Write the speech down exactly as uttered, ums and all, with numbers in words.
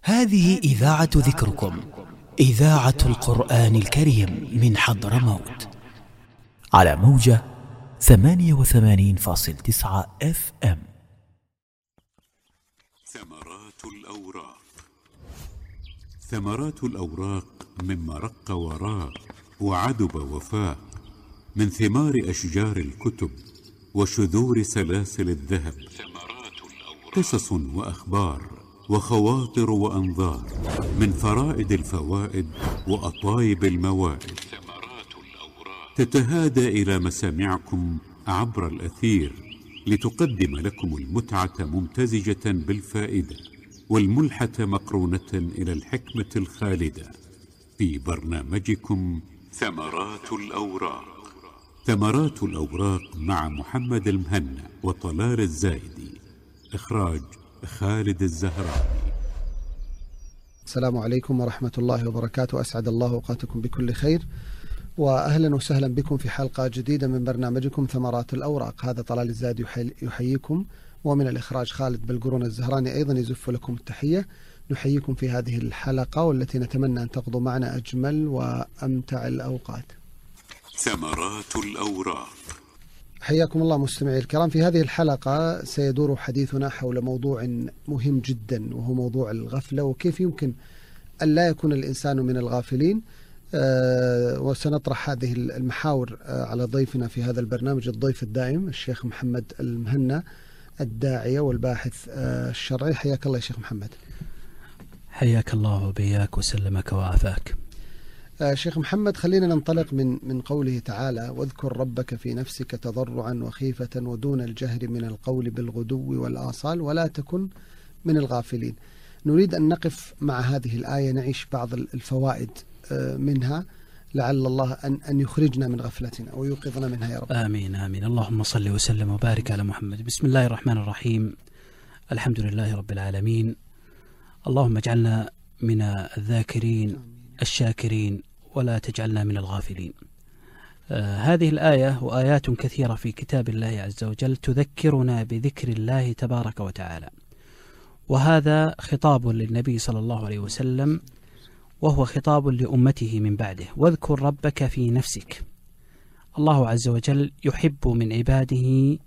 هذه إذاعة ذكركم، إذاعة القرآن الكريم من حضرموت، على موجة ثمانية وثمانين فاصل تسعة اف ام. ثمرات الأوراق. ثمرات الأوراق مما رق وراق وعدب وفاق، من ثمار أشجار الكتب وشذور سلاسل الذهب. قصص وأخبار وخواطر وأنظار، من فرائد الفوائد وأطايب الموائد، تتهادى إلى مسامعكم عبر الأثير لتقدم لكم المتعة ممتزجة بالفائدة، والملحة مقرونة إلى الحكمة الخالدة، في برنامجكم ثمرات الأوراق. ثمرات الأوراق مع محمد المهنا وطلال الزايدي، إخراج خالد الزهراني. السلام عليكم ورحمة الله وبركاته، أسعد الله أوقاتكم بكل خير، وأهلا وسهلا بكم في حلقة جديدة من برنامجكم ثمرات الأوراق. هذا طلال الزايدي يحييكم، ومن الإخراج خالد بالقرون الزهراني أيضا يزف لكم التحية. نحييكم في هذه الحلقة والتي نتمنى أن تقضوا معنا أجمل وأمتع الأوقات. ثمرات الأوراق. حياكم الله مستمعي الكرام. في هذه الحلقة سيدور حديثنا حول موضوع مهم جدا، وهو موضوع الغفلة، وكيف يمكن أن لا يكون الإنسان من الغافلين. أه وسنطرح هذه المحاور أه على ضيفنا في هذا البرنامج، الضيف الدائم الشيخ محمد المهنا، الداعية والباحث أه الشرعي. حياك الله يا شيخ محمد. حياك الله وبياك وسلمك وعافاك. آه شيخ محمد، خلينا ننطلق من من قوله تعالى: واذكر ربك في نفسك تضرعا وخيفة ودون الجهر من القول بالغدو والآصال ولا تكن من الغافلين. نريد أن نقف مع هذه الآية، نعيش بعض الفوائد آه منها، لعل الله أن أن يخرجنا من غفلتنا ويوقظنا منها يا رب. آمين آمين. اللهم صل وسلم وبارك على محمد. بسم الله الرحمن الرحيم. الحمد لله رب العالمين. اللهم اجعلنا من الذاكرين الشاكرين ولا تجعلنا من الغافلين. آه هذه الآية وآيات كثيرة في كتاب الله عز وجل تذكرنا بذكر الله تبارك وتعالى، وهذا خطاب للنبي صلى الله عليه وسلم، وهو خطاب لأمته من بعده. واذكر ربك في نفسك. الله عز وجل يحب من عباده